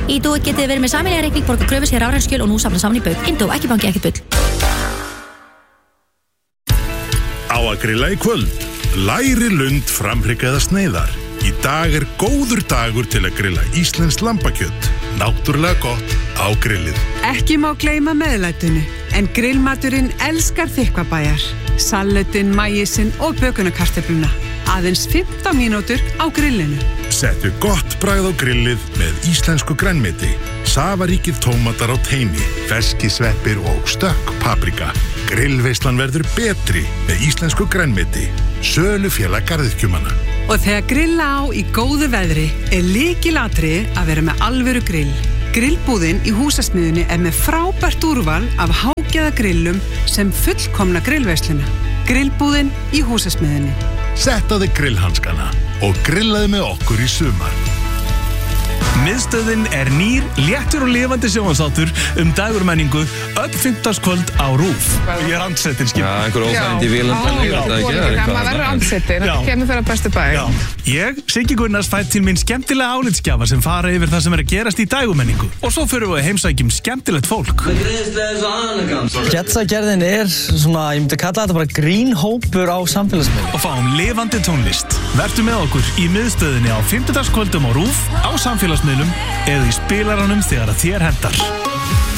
Ídó getið verið með sameiginlega reikning, borga kröfu sér rafræn og nú safna saman í bauk. Ídó, ekki banki, ekki bull. Á að grilla í kvöld. Læri lund framhryggaða sneiðar. Í dag góður dagur til að grilla íslenskt lambakjöt. Náttúrulega gott á grillið. Ekki má gleyma meðlætinu, en grillmaturinn elskar þykkvabæjar. Salatinn, maísinn og bökunarkartöfluna. Aðeins 15 mínútur á grillinu. Settu gott bragð á grillið með íslensku grænmeti. Safaríkir tómatar á teini, ferskisveppir og stökk paprika. Grillveislan verður betri með íslensku grænmeti. Sölufélag garðyrkjumanna. Og þegar grilla á í góðu veðri lykilatriði að vera með alvöru grill. Grillbúðin í Húsasmiðjunni með frábært úrval af hágæðagrillum sem fullkomna grillveisluna. Grillbúðin í Húsasmiðjunni. Sett á þig grillhanskana og grillaði með okkur í sumar. Miðstöðin nýr, léttur og lifandi sjónvarpsþáttur dagurmenningu öll fimmtudagskvöld á RÚV. Ég andsettin, skip. Já, einhver óþægindi í vílan. Það verður andsettin, þetta kemur fyrir að bestu bæ. Ég, Siggi Gunnars, fætt til mín skemmtilega álitsgjafa sem fara yfir það sem að gerast í dagurmenningu. Og svo fyrir við að heimsækjum skemmtilegt fólk. Getsagerðin svona, ég myndi kalla þetta bara grínhópur á samfélagsmiðlum. Og fáum lifandi tónlist. Vertu með okkur í miðstöðinni á fimmtudagskvöldum á RÚV, á samfélagsmiðlum eða í spilaranum þegar þér hentar.